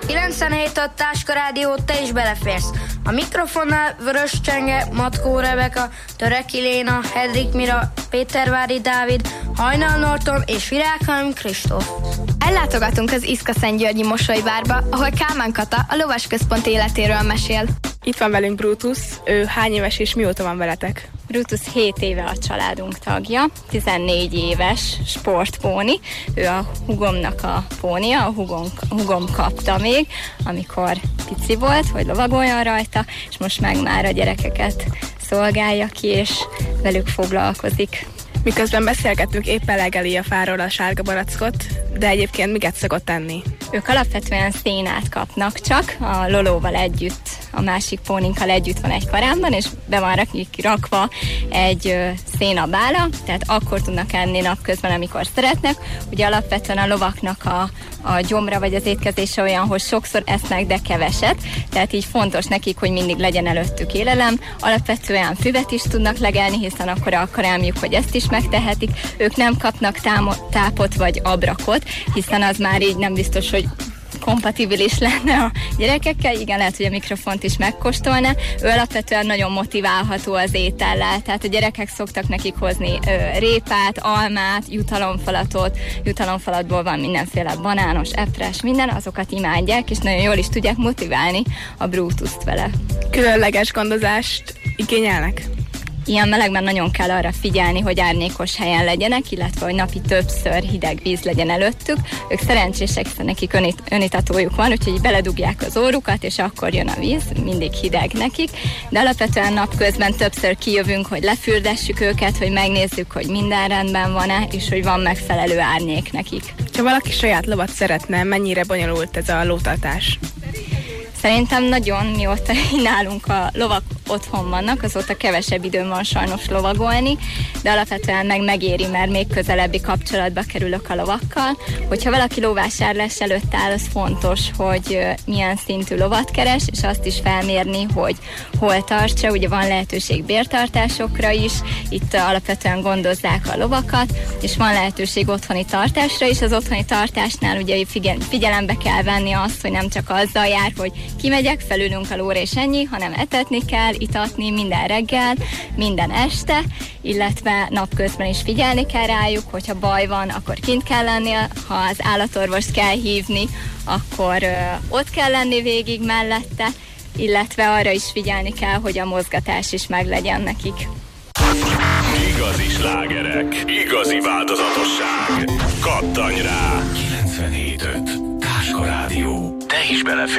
97.5 Táska Rádió, te is beleférsz. A mikrofonnál Vörös Csenge, Matkó Rebeka, Töreki Léna, Hedrik Mira, Pétervári Dávid, Hajnal Norton és Virághalmi Kristóf. Ellátogatunk az Iszka-Szentgyörgyi Mosolybárba, ahol Kálmán Kata a Lovasközpont életéről mesél. Itt van velünk Brutus, ő hány éves és mióta van veletek? Brutus 7 éve a családunk tagja, 14 éves sportpóni. Ő a hugomnak a pónia, a hugom kapta még, amikor pici volt, hogy lovagoljon rajta, és most meg már a gyerekeket szolgálja ki, és velük foglalkozik. Miközben beszélgettünk, éppen legeli a fáról a sárga barackot, de egyébként miket szokott tenni? Ők alapvetően szénát kapnak csak, a Lolóval együtt, a másik póninkkal együtt van egy karámban, és be van rakva egy szénabála, tehát akkor tudnak enni napközben, amikor szeretnek. Ugye alapvetően a lovaknak a gyomra vagy az étkezése olyan, hogy sokszor esznek, de keveset, tehát így fontos nekik, hogy mindig legyen előttük élelem. Alapvetően füvet is tudnak legelni, hiszen akkor a karámjuk, hogy ezt is megtehetik. Ők nem kapnak tápot vagy abrakot, hiszen az már így nem biztos, hogy kompatibilis lenne a gyerekekkel, igen, lehet, hogy a mikrofont is megkóstolna. Ő alapvetően nagyon motiválható az étellel, tehát a gyerekek szoktak nekik hozni répát, almát, jutalomfalatból van mindenféle banános, epres, minden, azokat imádják, és nagyon jól is tudják motiválni a Brutust vele. Különleges gondozást igényelnek? Ilyen melegben nagyon kell arra figyelni, hogy árnyékos helyen legyenek, illetve hogy napi többször hideg víz legyen előttük. Ők szerencsések, hiszen nekik önitatójuk van, úgyhogy beledugják az órukat, és akkor jön a víz, mindig hideg nekik. De alapvetően napközben többször kijövünk, hogy lefürdessük őket, hogy megnézzük, hogy minden rendben van-e, és hogy van megfelelő árnyék nekik. Ha valaki saját lovat szeretne, mennyire bonyolult ez a lótartás? Szerintem nagyon, mióta nálunk a lovak otthon vannak, azóta kevesebb időm van sajnos lovagolni, de alapvetően megéri, mert még közelebbi kapcsolatba kerülök a lovakkal. Hogyha valaki lóvásárlás előtt áll, az fontos, hogy milyen szintű lovat keres, és azt is felmérni, hogy hol tartsa. Ugye van lehetőség bértartásokra is, itt alapvetően gondozzák a lovakat, és van lehetőség otthoni tartásra is. Az otthoni tartásnál ugye figyelembe kell venni azt, hogy nem csak azzal jár, hogy kimegyek, felülünk a lóra és ennyi, hanem etetni kell, itatni minden reggel, minden este, illetve napközben is figyelni kell rájuk, hogyha baj van, akkor kint kell lenni, ha az állatorvost kell hívni, akkor ott kell lenni végig mellette, illetve arra is figyelni kell, hogy a mozgatás is meglegyen nekik. Igazi slágerek, igazi változatosság. Kattanj rá! 97.5 Táska Rádió. Te is beleférsz.